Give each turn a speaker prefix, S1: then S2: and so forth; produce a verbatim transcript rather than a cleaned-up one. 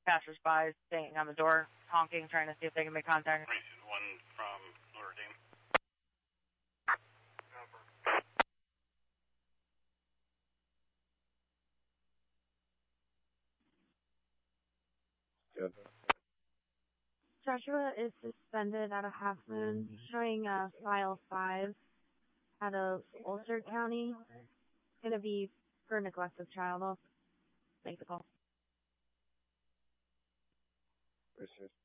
S1: passersby staying on the door, honking, trying to see if they can make contact.
S2: One from Notre Dame.
S3: Good.
S4: Joshua is suspended at a half moon, showing a file five out of Ulster County. It's going to be for neglect of child. I'll make the call.
S3: Appreciate it.